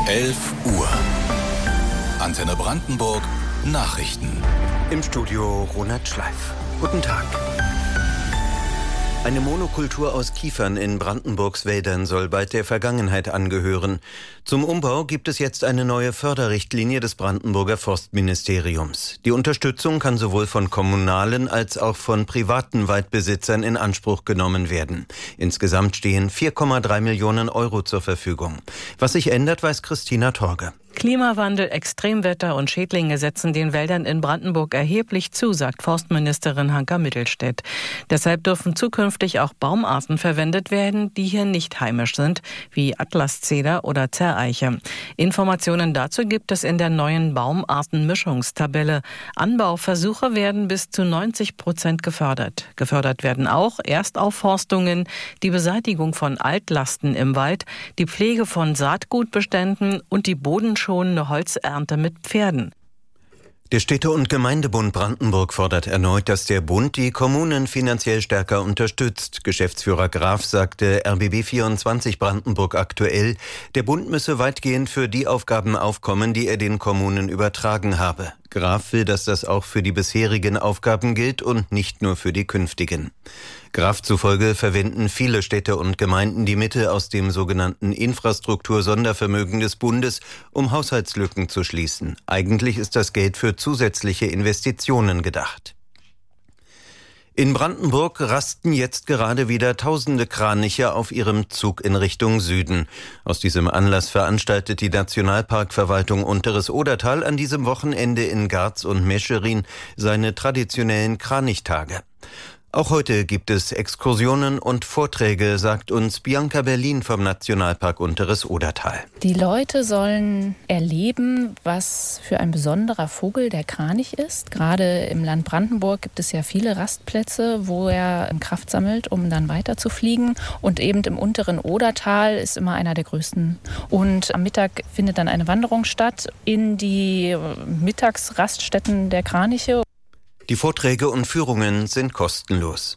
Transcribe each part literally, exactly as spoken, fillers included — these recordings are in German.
elf Uhr. Antenne Brandenburg Nachrichten. Im Studio Ronald Schleif. Guten Tag. Eine Monokultur aus Kiefern in Brandenburgs Wäldern soll bald der Vergangenheit angehören. Zum Umbau gibt es jetzt eine neue Förderrichtlinie des Brandenburger Forstministeriums. Die Unterstützung kann sowohl von kommunalen als auch von privaten Waldbesitzern in Anspruch genommen werden. Insgesamt stehen vier Komma drei Millionen Euro zur Verfügung. Was sich ändert, weiß Christina Torge. Klimawandel, Extremwetter und Schädlinge setzen den Wäldern in Brandenburg erheblich zu, sagt Forstministerin Hanka Mittelstädt. Deshalb dürfen zukünftig auch Baumarten verwendet werden, die hier nicht heimisch sind, wie Atlaszeder oder Zerreiche. Informationen dazu gibt es in der neuen Baumartenmischungstabelle. Anbauversuche werden bis zu neunzig Prozent gefördert. Gefördert werden auch Erstaufforstungen, die Beseitigung von Altlasten im Wald, die Pflege von Saatgutbeständen und die Bodenschonung schonende Holzernte mit Pferden. Der Städte- und Gemeindebund Brandenburg fordert erneut, dass der Bund die Kommunen finanziell stärker unterstützt. Geschäftsführer Graf sagte R B B vierundzwanzig Brandenburg aktuell, der Bund müsse weitgehend für die Aufgaben aufkommen, die er den Kommunen übertragen habe. Graf will, dass das auch für die bisherigen Aufgaben gilt und nicht nur für die künftigen. Graf zufolge verwenden viele Städte und Gemeinden die Mittel aus dem sogenannten Infrastruktur-Sondervermögen des Bundes, um Haushaltslücken zu schließen. Eigentlich ist das Geld für zusätzliche Investitionen gedacht. In Brandenburg rasten jetzt gerade wieder tausende Kraniche auf ihrem Zug in Richtung Süden. Aus diesem Anlass veranstaltet die Nationalparkverwaltung Unteres Odertal an diesem Wochenende in Garz und Mescherin seine traditionellen Kranichtage. Auch heute gibt es Exkursionen und Vorträge, sagt uns Bianca Berlin vom Nationalpark Unteres Odertal. Die Leute sollen erleben, was für ein besonderer Vogel der Kranich ist. Gerade im Land Brandenburg gibt es ja viele Rastplätze, wo er Kraft sammelt, um dann weiter zu fliegen. Und eben im unteren Odertal ist immer einer der größten. Und am Mittag findet dann eine Wanderung statt in die Mittagsraststätten der Kraniche. Die Vorträge und Führungen sind kostenlos.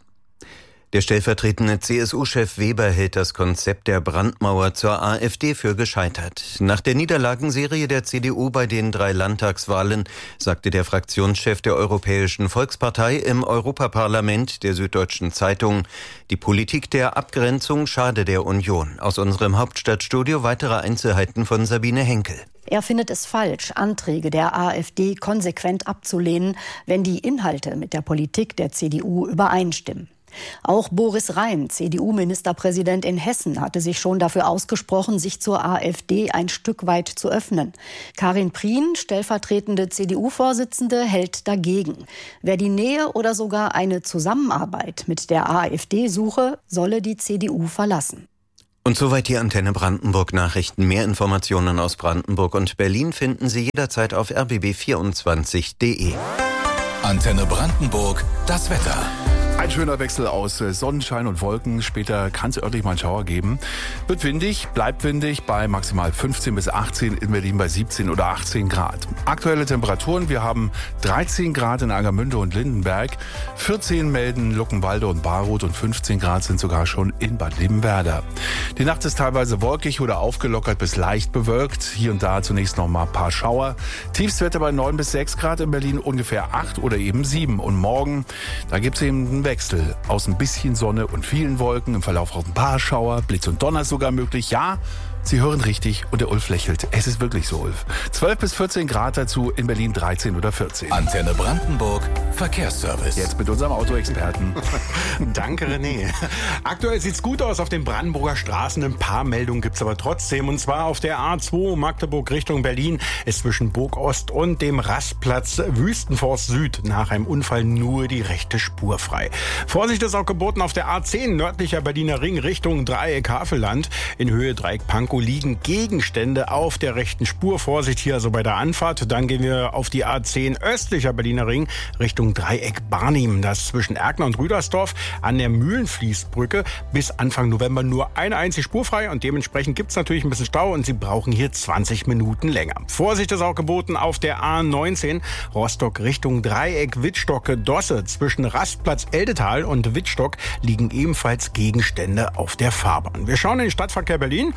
Der stellvertretende C S U-Chef Weber hält das Konzept der Brandmauer zur AfD für gescheitert. Nach der Niederlagenserie der C D U bei den drei Landtagswahlen sagte der Fraktionschef der Europäischen Volkspartei im Europaparlament der Süddeutschen Zeitung, die Politik der Abgrenzung schade der Union. Aus unserem Hauptstadtstudio weitere Einzelheiten von Sabine Henkel. Er findet es falsch, Anträge der AfD konsequent abzulehnen, wenn die Inhalte mit der Politik der C D U übereinstimmen. Auch Boris Rhein, C D U-Ministerpräsident in Hessen, hatte sich schon dafür ausgesprochen, sich zur AfD ein Stück weit zu öffnen. Karin Prien, stellvertretende C D U-Vorsitzende, hält dagegen. Wer die Nähe oder sogar eine Zusammenarbeit mit der AfD suche, solle die C D U verlassen. Und soweit die Antenne Brandenburg Nachrichten. Mehr Informationen aus Brandenburg und Berlin finden Sie jederzeit auf r b b vierundzwanzig punkt d e. Antenne Brandenburg, das Wetter. Ein schöner Wechsel aus Sonnenschein und Wolken. Später kann es örtlich mal einen Schauer geben. Wird windig, bleibt windig bei maximal fünfzehn bis achtzehn, in Berlin bei siebzehn oder achtzehn Grad. Aktuelle Temperaturen, wir haben dreizehn Grad in Angermünde und Lindenberg, vierzehn melden Luckenwalde und Baroth und fünfzehn Grad sind sogar schon in Bad Liebenwerda. Die Nacht ist teilweise wolkig oder aufgelockert bis leicht bewölkt. Hier und da zunächst noch mal ein paar Schauer. Tiefstwerte bei neun bis sechs Grad, in Berlin ungefähr acht oder eben sieben. Und morgen, da gibt es eben einen Wechsel aus ein bisschen Sonne und vielen Wolken, im Verlauf auch ein paar Schauer, Blitz und Donner sogar möglich. Ja, Sie hören richtig und der Ulf lächelt. Es ist wirklich so, Ulf. zwölf bis vierzehn Grad dazu, in Berlin dreizehn oder vierzehn. Antenne Brandenburg, Verkehrsservice. Jetzt mit unserem Autoexperten. Danke, René. Aktuell sieht's gut aus auf den Brandenburger Straßen. Ein paar Meldungen gibt's aber trotzdem. Und zwar auf der A zwei Magdeburg Richtung Berlin ist zwischen Burg Ost und dem Rastplatz Wüstenforst Süd nach einem Unfall nur die rechte Spur frei. Vorsicht ist auch geboten auf der A zehn nördlicher Berliner Ring Richtung Dreieck Havelland. In Höhe Dreieck Pankow liegen Gegenstände auf der rechten Spur. Vorsicht hier also bei der Anfahrt. Dann gehen wir auf die A zehn östlicher Berliner Ring Richtung Dreieck Barnim. Das zwischen Erkner und Rüdersdorf an der Mühlenfließbrücke bis Anfang November nur eine einzige Spur frei und dementsprechend gibt es natürlich ein bisschen Stau und Sie brauchen hier zwanzig Minuten länger. Vorsicht ist auch geboten auf der A neunzehn Rostock Richtung Dreieck Wittstock-Dosse. Zwischen Rastplatz Eldetal und Wittstock liegen ebenfalls Gegenstände auf der Fahrbahn. Wir schauen in den Stadtverkehr Berlin. Und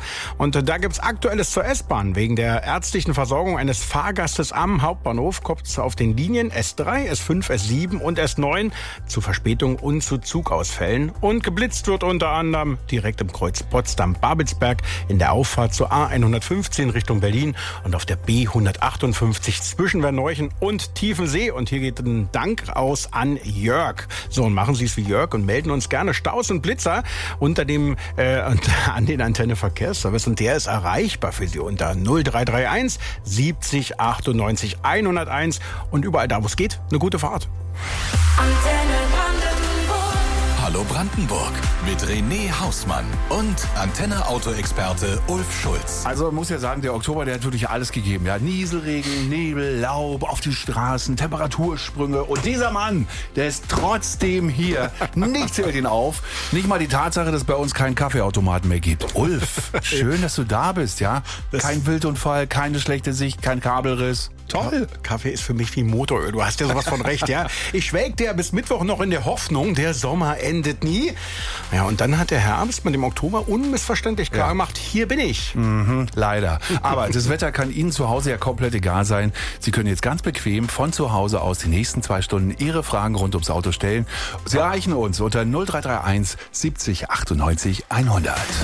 Und da gibt's Aktuelles zur S-Bahn. Wegen der ärztlichen Versorgung eines Fahrgastes am Hauptbahnhof kommt es auf den Linien S drei, S fünf, S sieben und S neun zu Verspätungen und zu Zugausfällen. Und geblitzt wird unter anderem direkt im Kreuz Potsdam-Babelsberg in der Auffahrt zur A hundertfünfzehn Richtung Berlin und auf der B hundertachtundfünfzig zwischen Werneuchen und Tiefensee. Und hier geht ein Dank aus an Jörg. So, und machen Sie es wie Jörg und melden uns gerne Staus und Blitzer unter dem äh, an den Antenne Verkehrsservice. Und der ist erreichbar für Sie unter null drei drei eins siebzig achtundneunzig hunderteins. Und überall da, wo es geht, eine gute Fahrt. Antenne Brandenburg. Hallo Brandenburg mit René Hausmann und Antenne-Auto-Experte Ulf Schulz. Also man muss ja sagen, der Oktober, der hat wirklich alles gegeben. Ja, Nieselregen, Nebel, Laub auf die Straßen, Temperatursprünge. Und dieser Mann, der ist trotzdem hier. Nichts hält ihn auf. Nicht mal die Tatsache, dass es bei uns keinen Kaffeeautomaten mehr gibt. Ulf, schön, dass du da bist, ja? Kein Wildunfall, keine schlechte Sicht, kein Kabelriss. Toll. Kaffee ist für mich wie Motoröl. Du hast ja sowas von recht, ja. Ich schwelgte ja bis Mittwoch noch in der Hoffnung, der Sommer endet nie. Ja, und dann hat der Herbst mit dem Oktober unmissverständlich klar gemacht, hier bin ich. Mhm, leider. Aber das Wetter kann Ihnen zu Hause ja komplett egal sein. Sie können jetzt ganz bequem von zu Hause aus die nächsten zwei Stunden Ihre Fragen rund ums Auto stellen. Sie erreichen uns unter null drei drei eins siebzig achtundneunzig hundert.